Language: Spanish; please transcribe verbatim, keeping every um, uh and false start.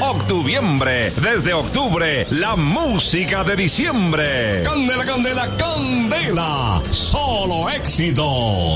Octubiembre. Desde octubre, la música de diciembre. Candela, candela, candela. Solo éxitos.